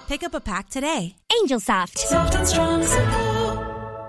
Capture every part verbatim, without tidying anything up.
Pick up a pack today. Angel Soft. Soft and strong support.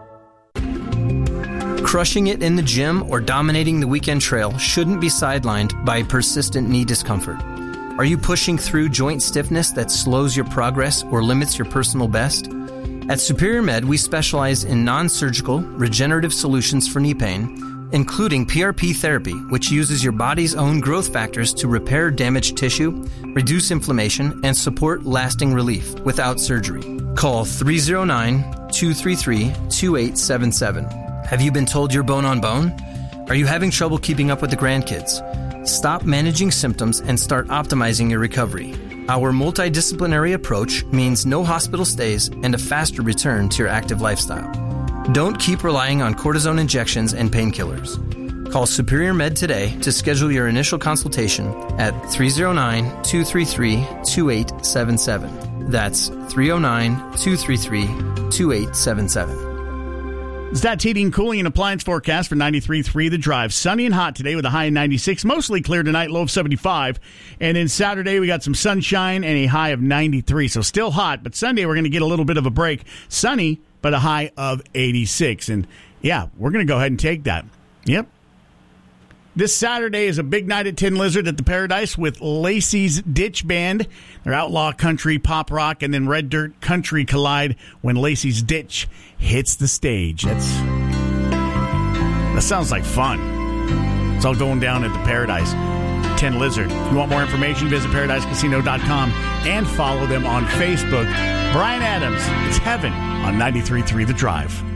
Crushing it in the gym or dominating the weekend trail shouldn't be sidelined by persistent knee discomfort. Are you pushing through joint stiffness that slows your progress or limits your personal best? At Superior Med, we specialize in non-surgical, regenerative solutions for knee pain, including P R P therapy, which uses your body's own growth factors to repair damaged tissue, reduce inflammation, and support lasting relief without surgery. Call three oh nine, two three three, two eight seven seven. Have you been told you're bone on bone? Are you having trouble keeping up with the grandkids? Stop managing symptoms and start optimizing your recovery. Our multidisciplinary approach means no hospital stays and a faster return to your active lifestyle. Don't keep relying on cortisone injections and painkillers. Call Superior Med today to schedule your initial consultation at three oh nine, two three three, two eight seven seven. That's three oh nine, two three three, two eight seven seven. Stats Heating, Cooling, and Appliance forecast for ninety-three point three The Drive. Sunny and hot today with a high of ninety-six. Mostly clear tonight, low of seventy-five. And then Saturday, we got some sunshine and a high of ninety-three. So still hot, but Sunday we're going to get a little bit of a break. Sunny, but a high of eighty-six. And yeah, we're going to go ahead and take that. Yep. This Saturday is a big night at Tin Lizard at the Paradise with Lacey's Ditch Band. Their outlaw country, pop rock, and then Red Dirt Country collide when Lacey's Ditch hits the stage. That's That sounds like fun. It's all going down at the Paradise. Tin Lizard. If you want more information, visit paradise casino dot com and follow them on Facebook. Brian Adams, it's Heaven on ninety-three point three The Drive.